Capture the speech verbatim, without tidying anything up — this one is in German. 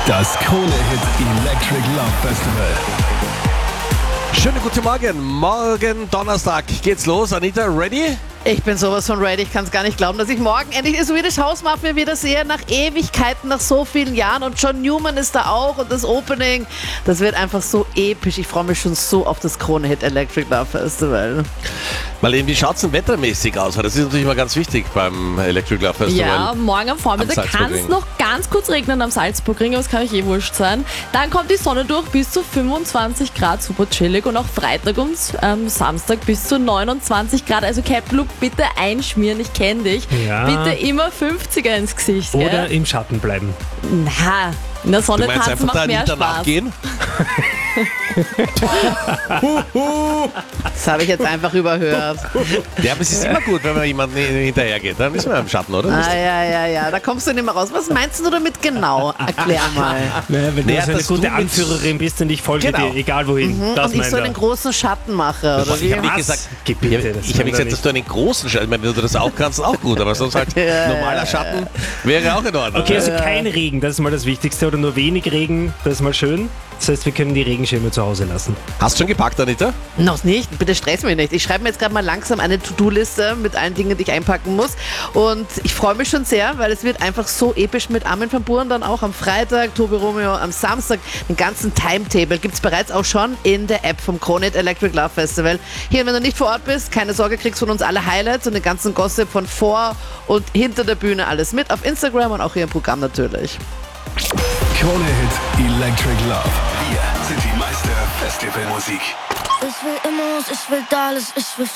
Das Krone-Hit Electric Love Festival. Schönen guten Morgen. Morgen Donnerstag geht's los. Anita, ready? Ich bin sowas von ready. Ich kann es gar nicht glauben, dass ich morgen endlich die Swedish House Mafia wieder sehe. Nach Ewigkeiten, nach so vielen Jahren. Und John Newman ist da auch. Und das Opening, das wird einfach so episch. Ich freue mich schon so auf das Krone-Hit Electric Love Festival. Marlene, wie schaut's denn wettermäßig aus? Weil das ist natürlich mal ganz wichtig beim Electric Love Festival. Ja, morgen am Vormittag kann es noch ganz kurz regnen am Salzburgring, aber es kann euch eh wurscht sein. Dann kommt die Sonne durch bis zu fünfundzwanzig Grad, super chillig. Und auch Freitag und ähm, Samstag bis zu neunundzwanzig Grad. Also Captain Luke, bitte einschmieren, ich kenne dich. Ja. Bitte immer fünfziger ins Gesicht. Oder gell? im Schatten bleiben. Na, in der Sonne Du meinst tanzen einfach der macht mehr Anita Spaß. nachgehen? Das habe ich jetzt einfach überhört. Ja, aber es ist immer gut, wenn man jemandem hinterhergeht. Dann ist man im Schatten, oder? Ah, ja, ja, ja. Da kommst du nicht mehr raus. Was meinst du damit genau? Erklär mal. Naja, wenn Naja, du so eine dass gute du mit- Anführerin bist und ich folge Genau. dir, egal wohin. Das Und ich meint so er. einen großen Schatten mache, oder Ich wie? habe nicht Was? gesagt, Geh ich bitte, habe das hab meint nicht er gesagt, nicht. dass du einen großen Schatten, ich meine, wenn du das auch kannst, auch gut, aber sonst halt Ja, normaler Schatten wäre auch in Ordnung. Okay, also kein Regen, das ist mal das Wichtigste. Oder nur wenig Regen, das ist mal schön. Das heißt, wir können die Regenschirme zu Hause lassen. Hast du schon gepackt, Anita? Noch nicht, bitte stress mich nicht. Ich schreibe mir jetzt gerade mal langsam eine To-Do-Liste mit allen Dingen, die ich einpacken muss. Und ich freue mich schon sehr, weil es wird einfach so episch mit Armin van Buuren dann auch am Freitag, Tobi Romeo am Samstag. Den ganzen Timetable gibt es bereits auch schon in der App vom Krone-Hit Electric Love Festival. Hier, wenn du nicht vor Ort bist, keine Sorge, kriegst von uns alle Highlights und den ganzen Gossip von vor und hinter der Bühne alles mit auf Instagram und auch hier im Programm natürlich. Krone-Hit Electric Love. Wir sind die Meister Festivalmusik. Ich will Immos, ich will Dallas, ich will